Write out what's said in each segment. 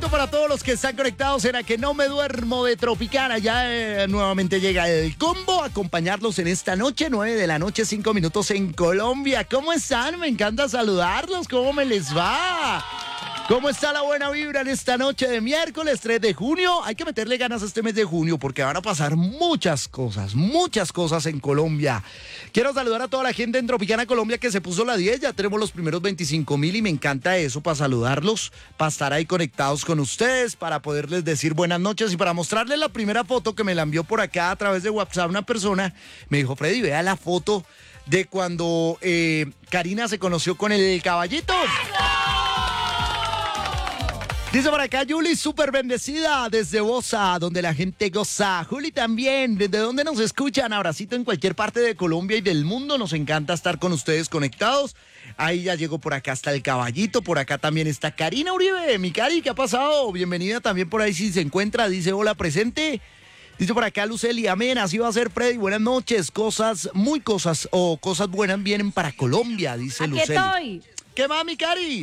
abrazo para todos los que están conectados en A Que No Me Duermo de Tropicana. Ya nuevamente llega el combo a acompañarlos en esta noche, 9 de la noche, 5 minutos en Colombia. ¿Cómo están? Me encanta saludarlos. ¿Cómo me les va? ¿Cómo está la buena vibra en esta noche de miércoles 3 de junio? Hay que meterle ganas a este mes de junio porque van a pasar muchas cosas en Colombia. Quiero saludar a toda la gente en Tropicana Colombia que se puso la 10. Ya tenemos los primeros 25,000 y me encanta eso para saludarlos, para estar ahí conectados con ustedes, para poderles decir buenas noches y para mostrarles la primera foto que me la envió por acá a través de WhatsApp una persona. Me dijo, Freddy, vea la foto de cuando Karina se conoció con el caballito. Dice por acá, Juli, súper bendecida desde Bosa, donde la gente goza. Juli también, ¿desde dónde nos escuchan? Abracito en cualquier parte de Colombia y del mundo. Nos encanta estar con ustedes conectados. Ahí ya llegó por acá hasta el caballito. Por acá también está Karina Uribe. Mi Cari, ¿qué ha pasado? Bienvenida también por ahí si se encuentra. Dice, hola, presente. Dice por acá Luceli, amén, así va a ser, Freddy. Buenas noches. Cosas buenas vienen para Colombia, dice Luceli. Aquí estoy. ¿Qué más, mi Cari?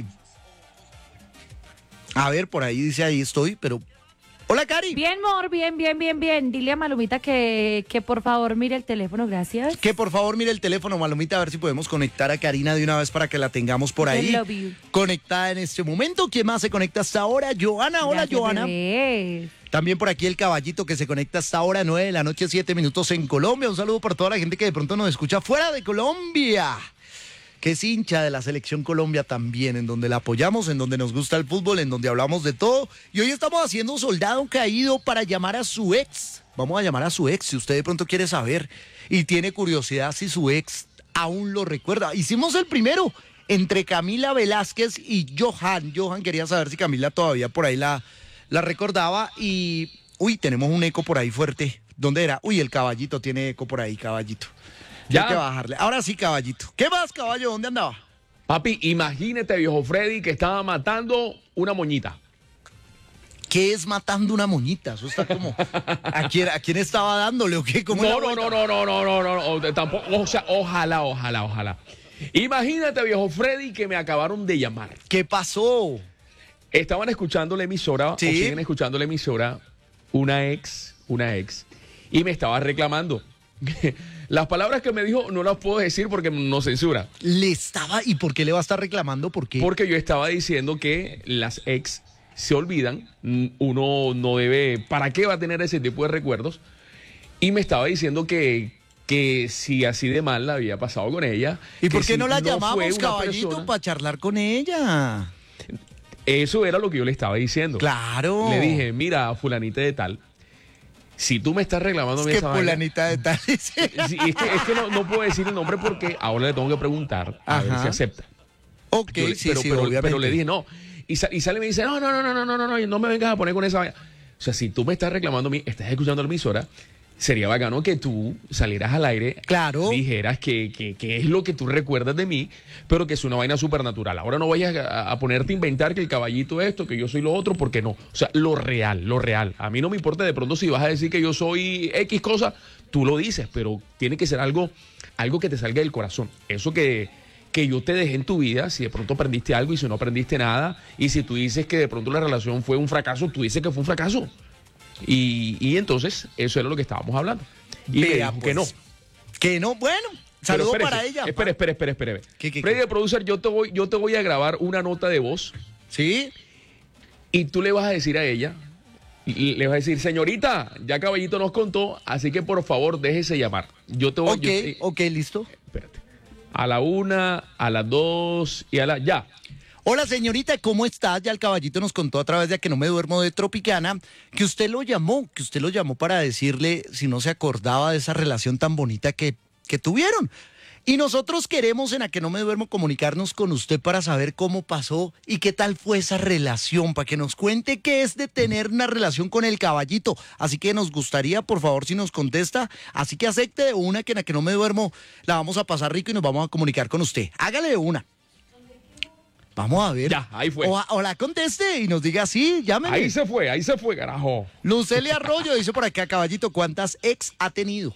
A ver, por ahí dice, ahí estoy, pero... Hola, Cari. Bien, amor, bien. Dile a Malumita que por favor mire el teléfono, gracias. Que por favor mire el teléfono, Malumita, a ver si podemos conectar a Karina de una vez para que la tengamos por ahí. I love you. Conectada en este momento. ¿Quién más se conecta hasta ahora? Joana, hola, Gracias, Joana. bebé. También por aquí el caballito que se conecta hasta ahora, 9 de la noche, 7 minutos en Colombia. Un saludo para toda la gente que de pronto nos escucha fuera de Colombia, que es hincha de la Selección Colombia también, en donde la apoyamos, en donde nos gusta el fútbol, en donde hablamos de todo. Y hoy estamos haciendo Soldado Caído para llamar a su ex. Vamos a llamar a su ex, si usted de pronto quiere saber y tiene curiosidad si su ex aún lo recuerda. Hicimos el primero entre Camila Velázquez y Johan. Johan quería saber si Camila todavía por ahí la recordaba y... Uy, tenemos un eco por ahí fuerte. ¿Dónde era? Uy, el caballito tiene eco por ahí, caballito. Ya hay que bajarle. Ahora sí, caballito. ¿Qué más, caballo? ¿Dónde andaba? Papi, imagínate, viejo Freddy, que estaba matando una moñita. ¿Qué es matando una moñita? Eso está como... ¿A quién estaba dándole o qué? ¿Cómo No, tampoco, o sea, ojalá. Imagínate, viejo Freddy, que me acabaron de llamar. ¿Qué pasó? Estaban escuchando la emisora, ¿Sí? o siguen escuchando la emisora, una ex, y me estaba reclamando. Las palabras que me dijo no las puedo decir porque no censura. ¿Y por qué le va a estar reclamando? ¿Por qué? Porque yo estaba diciendo que las ex se olvidan, uno no debe, ¿para qué va a tener ese tipo de recuerdos? Y me estaba diciendo que si así de mal la había pasado con ella. ¿Y por qué si no la llamamos, caballito, persona... para charlar con ella? Eso era lo que yo le estaba diciendo. Claro. Le dije, mira, fulanita de tal, si tú me estás reclamando es que esa fulanita de tal. es que no puedo decir el nombre porque ahora le tengo que preguntar a ver si acepta. Ok, obviamente. Pero le dije no. Y sale y me dice, no, no me vengas a poner con esa vaina. O sea, si tú me estás reclamando a mí, estás escuchando la emisora, sería bacano que tú salieras al aire, claro, dijeras que es lo que tú recuerdas de mí, pero que es una vaina supernatural. Ahora no vayas a ponerte a inventar que el caballito esto, que yo soy lo otro, porque no. O sea, lo real. A mí no me importa de pronto si vas a decir que yo soy X cosa, tú lo dices, pero tiene que ser algo que te salga del corazón. Eso que yo te dejé en tu vida, si de pronto aprendiste algo y si no aprendiste nada, y si tú dices que de pronto la relación fue un fracaso, tú dices que fue un fracaso. Y entonces, eso era lo que estábamos hablando. Y me dijo que no. Que no, bueno, saludo para ella. Espere. ¿Qué? Freddy, el producer, yo te voy a grabar una nota de voz. ¿Sí? Y tú le vas a decir a ella, le vas a decir, señorita, ya Caballito nos contó, así que por favor déjese llamar. Yo te voy Ok, listo. Espérate. A la 1, a las 2 y a la... Ya. Hola, señorita, ¿cómo estás? Ya el caballito nos contó a través de A Que No Me Duermo de Tropicana que usted lo llamó para decirle si no se acordaba de esa relación tan bonita que tuvieron. Y nosotros queremos en A Que No Me Duermo comunicarnos con usted para saber cómo pasó y qué tal fue esa relación, para que nos cuente qué es de tener una relación con el caballito. Así que nos gustaría, por favor, si nos contesta, así que acepte de una que en A Que No Me Duermo la vamos a pasar rico y nos vamos a comunicar con usted. Hágale de una. Vamos a ver. Ya, ahí fue. O la conteste y nos diga sí, llámeme. Ahí se fue, carajo. Lucelia Arroyo dice por acá, caballito, ¿cuántas ex ha tenido?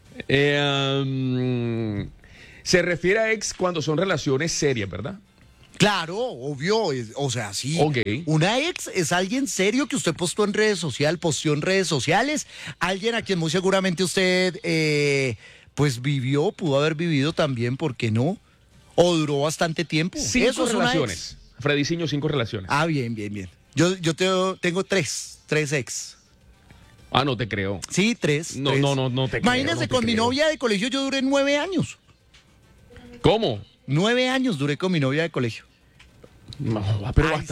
Se refiere a ex cuando son relaciones serias, ¿verdad? Claro, obvio, o sea, sí. Ok. Una ex es alguien serio que usted posteó en redes sociales, alguien a quien muy seguramente usted, pues vivió, pudo haber vivido también, ¿por qué no? O duró bastante tiempo. 5 Eso es una ex. relaciones. Frediciño, 5 relaciones. Ah, bien, bien, bien. Tengo tres ex. Ah, no te creo. Sí, tres. No, tres. no te creo. Imagínese, no te con mi creo. novia de colegio yo duré 9 años. ¿Cómo? 9 años duré con mi novia de colegio. No, pero Ay, bastante.